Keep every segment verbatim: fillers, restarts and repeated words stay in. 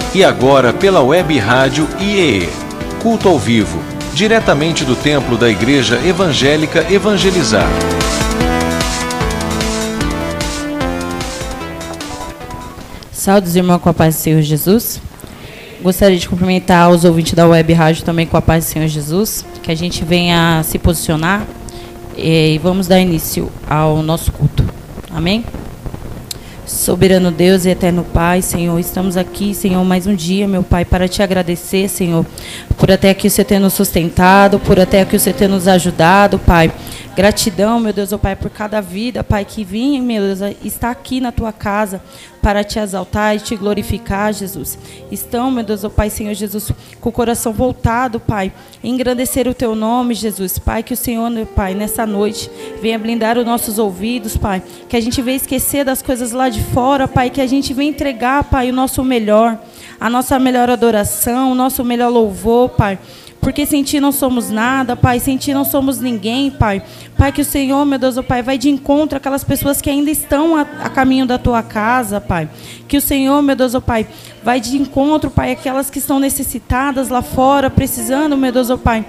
e agora pela web rádio I E E. Culto ao vivo, diretamente do templo da Igreja Evangélica Evangelizar. Saúdes, irmão, com a paz do Senhor Jesus. Gostaria de cumprimentar os ouvintes da web rádio também com a paz do Senhor Jesus. Que a gente venha se posicionar e vamos dar início ao nosso culto. Amém? Soberano Deus e eterno Pai, Senhor, estamos aqui, Senhor, mais um dia, meu Pai, para te agradecer, Senhor, por até aqui você ter nos sustentado, por até aqui você ter nos ajudado, Pai. Gratidão, meu Deus, oh Pai, por cada vida, Pai, que vinha, meu Deus, está aqui na tua casa para te exaltar e te glorificar, Jesus. Estão, meu Deus, oh Pai, Senhor Jesus, com o coração voltado, Pai, engrandecer o teu nome, Jesus. Pai, que o Senhor, meu Pai, nessa noite, venha blindar os nossos ouvidos, Pai, que a gente venha esquecer das coisas lá de fora, Pai, que a gente venha entregar, Pai, o nosso melhor, a nossa melhor adoração, o nosso melhor louvor, Pai. Porque sem ti não somos nada, Pai, sem ti não somos ninguém, Pai. Pai, que o Senhor, meu Deus, oh Pai, vai de encontro àquelas pessoas que ainda estão a, a caminho da tua casa, Pai. Que o Senhor, meu Deus, oh Pai, vai de encontro, Pai, àquelas que estão necessitadas lá fora, precisando, meu Deus, oh Pai,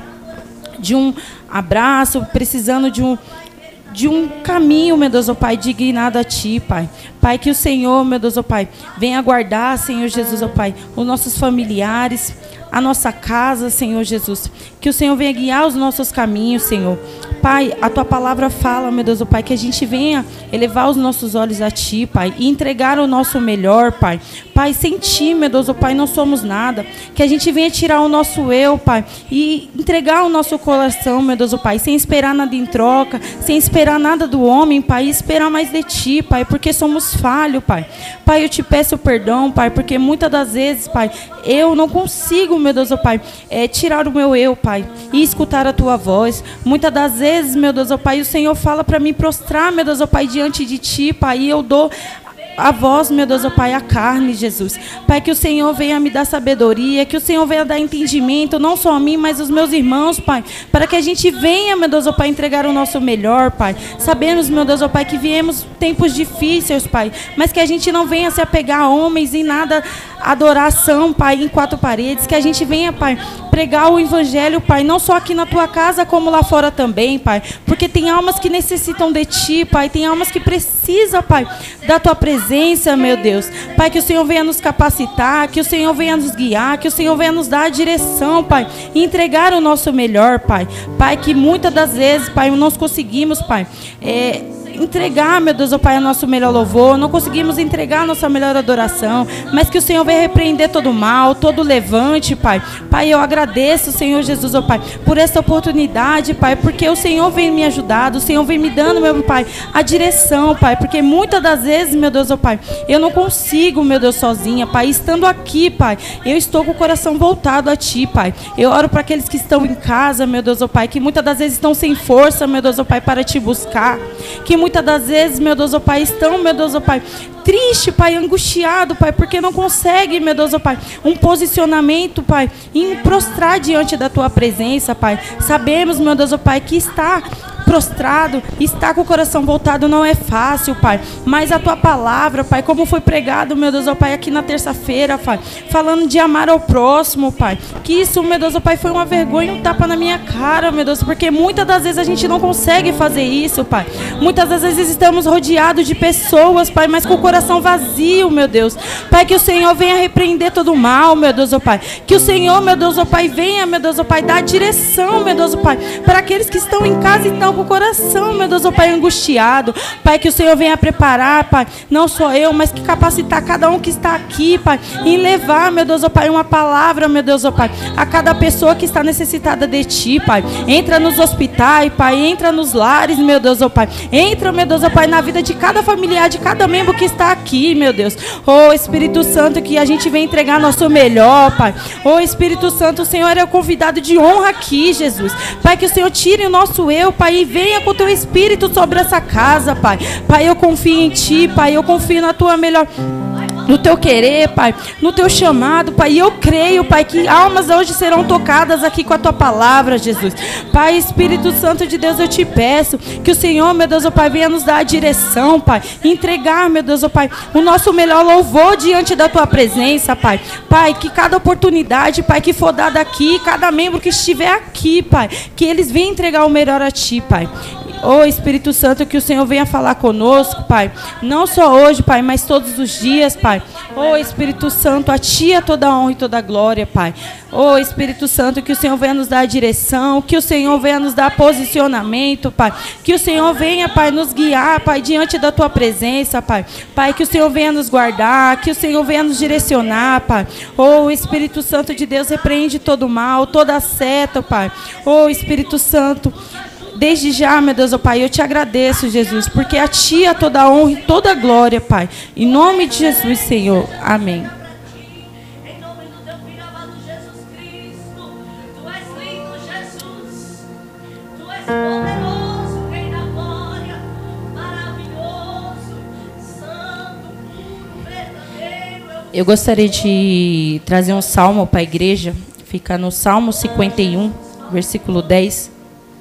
de um abraço, precisando de um... de um caminho, meu Deus, oh Pai, dignado a Ti, Pai. Pai, que o Senhor, meu Deus, oh Pai, venha guardar, Senhor Jesus, oh Pai, os nossos familiares, a nossa casa, Senhor Jesus. Que o Senhor venha guiar os nossos caminhos, Senhor. Pai, a Tua palavra fala, meu Deus, oh Pai, que a gente venha elevar os nossos olhos a Ti, Pai, e entregar o nosso melhor, Pai. Pai, sem Ti, meu Deus, oh Pai, não somos nada. Que a gente venha tirar o nosso eu, Pai, e entregar o nosso coração, meu Deus, oh Pai, sem esperar nada em troca, sem esperar nada do homem, Pai, e esperar mais de Ti, Pai, porque somos falhos, Pai. Pai, eu te peço perdão, Pai, porque muitas das vezes, Pai, eu não consigo, meu Deus, oh Pai, é, tirar o meu eu, Pai, e escutar a Tua voz. Muitas das vezes, meu Deus, oh Pai, o Senhor fala para mim prostrar, meu Deus, oh Pai, diante de Ti, Pai, e eu dou a voz, meu Deus, oh Pai, a carne, Jesus. Pai, que o Senhor venha me dar sabedoria, que o Senhor venha dar entendimento, não só a mim, mas aos meus irmãos, Pai, para que a gente venha, meu Deus, oh Pai, entregar o nosso melhor, Pai. Sabemos, meu Deus, oh Pai, que viemos tempos difíceis, Pai, mas que a gente não venha se apegar a homens em nada, adoração, Pai, em quatro paredes, que a gente venha, Pai, pregar o Evangelho, Pai, não só aqui na Tua casa, como lá fora também, Pai, porque tem almas que necessitam de Ti, Pai, tem almas que precisam, Pai, da Tua presença, meu Deus. Pai, que o Senhor venha nos capacitar, que o Senhor venha nos guiar, que o Senhor venha nos dar a direção, Pai, e entregar o nosso melhor, Pai. Pai, que muitas das vezes, Pai, nós conseguimos, Pai, é... entregar, meu Deus, oh Pai, o nosso melhor louvor, não conseguimos entregar a nossa melhor adoração, mas que o Senhor venha repreender todo o mal, todo o levante, Pai. Pai, eu agradeço, Senhor Jesus, oh Pai, por essa oportunidade, Pai, porque o Senhor vem me ajudando, o Senhor vem me dando, meu Pai, a direção, Pai, porque muitas das vezes, meu Deus, oh Pai, eu não consigo, meu Deus, sozinha, Pai, estando aqui, Pai, eu estou com o coração voltado a Ti, Pai. Eu oro para aqueles que estão em casa, meu Deus, oh Pai, que muitas das vezes estão sem força, meu Deus, oh Pai, para Te buscar, que muitas das vezes, meu Deus, oh Pai, estão, meu Deus, oh Pai, triste, Pai, angustiado, Pai, porque não consegue, meu Deus, oh Pai, um posicionamento, Pai, em prostrar diante da Tua presença, Pai. Sabemos, meu Deus, oh Pai, que está prostrado, está com o coração voltado não é fácil, Pai, mas a Tua palavra, Pai, como foi pregado, meu Deus, ó Pai, aqui na terça-feira, Pai, falando de amar ao próximo, Pai, que isso, meu Deus, ó Pai, foi uma vergonha, um tapa na minha cara, meu Deus, porque muitas das vezes a gente não consegue fazer isso, Pai, muitas das vezes estamos rodeados de pessoas, Pai, mas com o coração vazio, meu Deus, Pai, que o Senhor venha repreender todo o mal, meu Deus, ó Pai, que o Senhor, meu Deus, ó Pai, venha, meu Deus, ó Pai, dar direção, meu Deus, ó Pai, para aqueles que estão em casa e estão com o coração, meu Deus, ó Pai, angustiado, Pai, que o Senhor venha preparar, Pai, não só eu, mas que capacitar cada um que está aqui, Pai, em levar, meu Deus, ó Pai, uma palavra, meu Deus, ó Pai, a cada pessoa que está necessitada de Ti, Pai, entra nos hospitais, Pai, entra nos lares, meu Deus, ó Pai, entra, meu Deus, ó Pai, na vida de cada familiar, de cada membro que está aqui, meu Deus, ô Espírito Santo, que a gente vem entregar nosso melhor, Pai, ô Espírito Santo, o Senhor é o convidado de honra aqui, Jesus, Pai, que o Senhor tire o nosso eu, Pai, e venha com o Teu Espírito sobre essa casa, Pai, Pai, eu confio em Ti, Pai, eu confio na Tua melhor no teu querer, Pai, no teu chamado, Pai. E eu creio, Pai, que almas hoje serão tocadas aqui com a tua palavra, Jesus. Pai, Espírito Santo de Deus, eu te peço que o Senhor, meu Deus, ó Pai, venha nos dar a direção, Pai. Entregar, meu Deus, ó Pai, o nosso melhor louvor diante da tua presença, Pai. Pai, que cada oportunidade, Pai, que for dada aqui, cada membro que estiver aqui, Pai, que eles venham entregar o melhor a ti, Pai. Ô Espírito Santo, que o Senhor venha falar conosco, Pai. Não só hoje, Pai, mas todos os dias, Pai. Ô Espírito Santo, a Ti é toda a honra e toda a glória, Pai. Ô Espírito Santo, que o Senhor venha nos dar a direção, que o Senhor venha nos dar posicionamento, Pai. Que o Senhor venha, Pai, nos guiar, Pai, diante da Tua presença, Pai. Pai, que o Senhor venha nos guardar, que o Senhor venha nos direcionar, Pai. Ô Espírito Santo de Deus, repreende todo o mal, toda a seta, Pai. Ô Espírito Santo, desde já, meu Deus, ó Pai, eu te agradeço, Jesus, porque a Ti é toda a honra e toda a glória, Pai. Em nome de Jesus, Senhor. Amém. Em nome do teu filho amado Jesus Cristo, Tu és lindo, Jesus. Tu és poderoso, Rei da glória, maravilhoso, santo, verdadeiro. Eu gostaria de trazer um salmo para a igreja. Fica no Salmo cinquenta e um, versículo dez.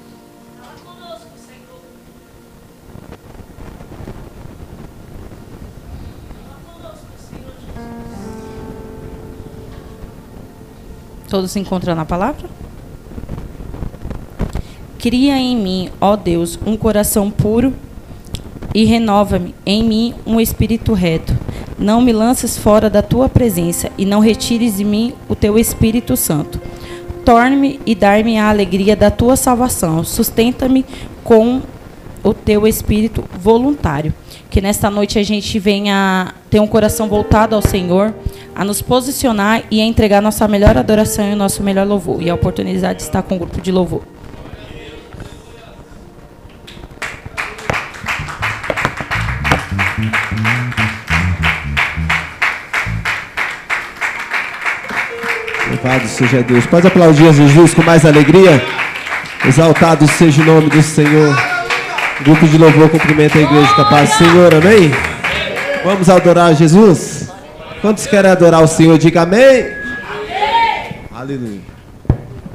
Todos se encontram na palavra? Cria em mim, ó Deus, um coração puro e renova-me em mim um espírito reto. Não me lances fora da tua presença e não retires de mim o teu Espírito Santo. Torne-me e dar-me a alegria da tua salvação. Sustenta-me com o teu espírito voluntário. Que nesta noite a gente venha ter um coração voltado ao Senhor, a nos posicionar e a entregar nossa melhor adoração e o nosso melhor louvor. E a oportunidade de estar com o grupo de louvor. Louvado seja Deus. Pode aplaudir a Jesus com mais alegria. Exaltado seja o nome do Senhor. O grupo de louvor cumprimenta a igreja com a paz do Senhor, amém? Vamos adorar Jesus? Quantos querem adorar o Senhor? Diga amém. Amém. Aleluia.